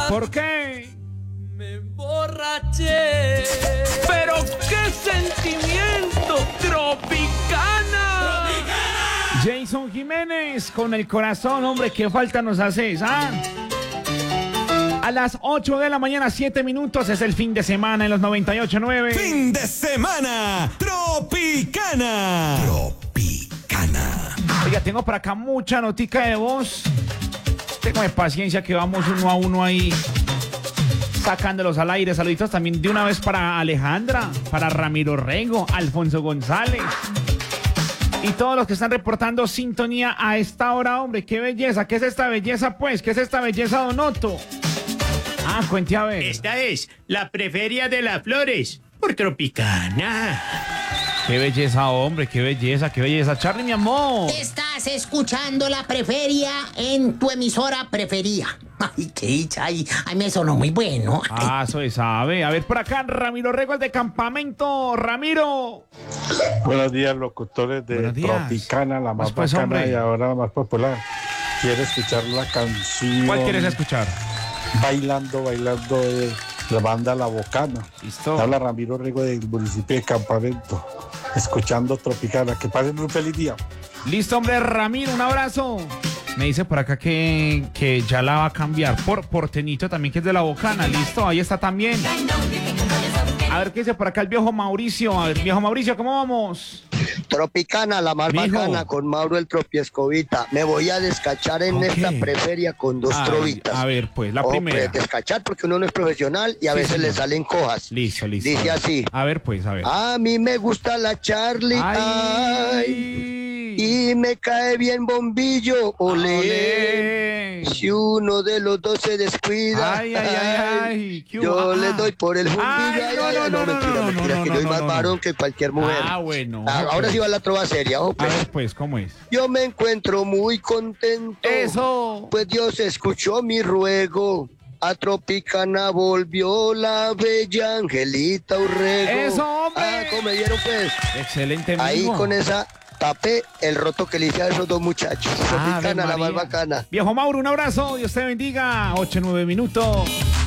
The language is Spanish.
¿Por qué? Me emborraché. Pero qué sentimiento, Tropicana. Jason Jiménez con el corazón, hombre, qué falta nos haces, ¿ah? A las 8 de la mañana, 7 minutos, es el fin de semana en los 98.9. Fin de semana, Tropicana. Tropicana. Oiga, tengo por acá mucha notica de voz. Téngame paciencia que vamos uno a uno ahí sacándolos al aire. Saluditos también de una vez para Alejandra, para Ramiro Rego, Alfonso González y todos los que están reportando sintonía a esta hora, hombre. Qué belleza, ¿qué es esta belleza pues? ¿Qué es esta belleza, Don Otto? Ah, cuente a ver. Esta es la preferia de las flores por Tropicana. Qué belleza, hombre, qué belleza, qué belleza. Charlie, mi amor. Estás escuchando la preferia en tu emisora preferida. Ay, qué dicha, ay, me sonó muy bueno. Ah, eso se sabe. A ver, por acá, Ramiro Rego, el de Campamento. Ramiro. Buenos días, locutores de Buenos días. Tropicana, la más Pues, bacana hombre. y ahora la más popular. ¿Quiere escuchar la canción? ¿Cuál quieres escuchar? Bailando de la banda La Bocana. Listo. Habla Ramiro Rego del municipio de Campamento. Escuchando Tropicana. Que pasen un feliz día. Listo, hombre, Ramiro, un abrazo. Me dice por acá que ya la va a cambiar por Tenito también, que es de La Bocana. Listo, ahí está también. A ver qué dice por acá el viejo Mauricio. A ver, viejo Mauricio, ¿cómo vamos? Tropicana, la más Mijo. bacana, con Mauro el Tropiescovita. Me voy a descachar en ¿Con esta qué? preferia con dos Ay, trovitas. a ver, pues, la Hombre, primera. descachar porque uno no es profesional y a Sí, veces señor. le salen cojas. Listo. Dice así. A ver, pues, a ver. A mí me gusta la Charlie, ay, y me cae bien Bombillo, olé. Olé. Si uno de los dos se descuida, Ay. ¿Qué yo hubo? le doy por el fundillo. Ay, no, Mentira, que yo soy más no. varón que cualquier mujer. Ah, bueno. Ahora sí va la trova seria, ojo, A pues. ver, pues, ¿cómo es? Yo me encuentro muy contento. Eso. Pues Dios escuchó mi ruego. A Tropicana volvió la bella Angelita Urrego. ¡Eso, hombre! Ah, ¿cómo me dieron, pues? Excelente, Ahí amigo. con esa tapé el roto que le hice a esos dos muchachos. Ave Tropicana, la más María. bacana. Viejo Mauro, un abrazo. Dios te bendiga. 8-9 minutos.